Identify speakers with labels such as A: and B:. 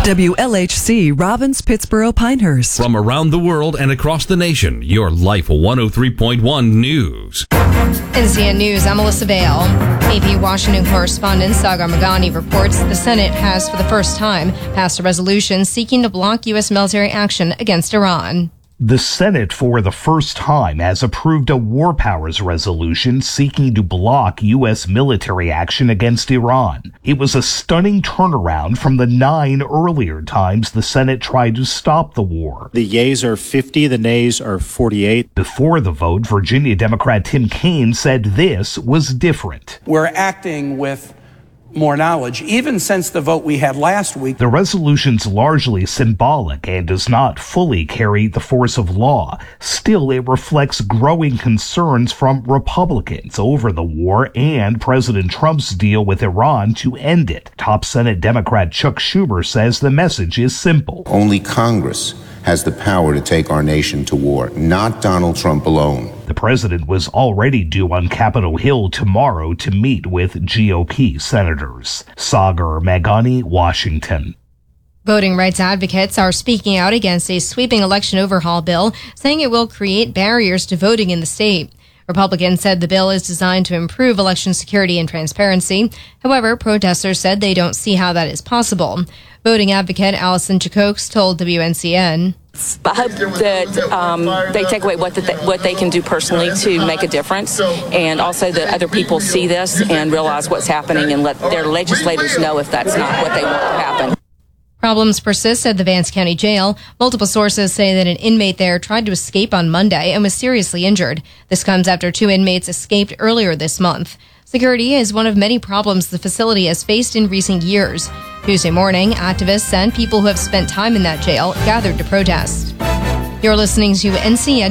A: WLHC Robbins, Pittsboro, Pinehurst.
B: From around the world and across the nation, your Life 103.1 News.
C: NCN News, I'm Melissa Bale. AP Washington correspondent Sagar Meghani reports the Senate has, for the first time, passed a resolution seeking to block U.S. military action against Iran.
D: The Senate, for the first time, has approved a war powers resolution seeking to block U.S. military action against Iran. It was a stunning turnaround from the 9 earlier times the Senate tried to stop the war.
E: The yeas are 50, the nays are 48.
D: Before the vote, Virginia Democrat Tim Kaine said this was different.
F: We're acting with more knowledge, even since the vote we had last week.
D: The resolution's largely symbolic and does not fully carry the force of law. Still, it reflects growing concerns from Republicans over the war and President Trump's deal with Iran to end it. Top Senate Democrat Chuck Schumer says the message is simple.
G: Only Congress has the power to take our nation to war, not Donald Trump alone.
D: The president was already due on Capitol Hill tomorrow to meet with GOP senators. Sagar Meghani, Washington.
C: Voting rights advocates are speaking out against a sweeping election overhaul bill, saying it will create barriers to voting in the state. Republicans said the bill is designed to improve election security and transparency. However, protesters said they don't see how that is possible. Voting advocate Allison Jacokes told WNCN.
H: I hope that they take away what they can do personally to make a difference, and also that other people see this and realize what's happening and let their legislators know if that's not what they want to happen.
C: Problems persist at the Vance County Jail. Multiple sources say that an inmate there tried to escape on Monday and was seriously injured. This comes after 2 inmates escaped earlier this month. Security is one of many problems the facility has faced in recent years. Tuesday morning, activists and people who have spent time in that jail gathered to protest. You're listening to NCN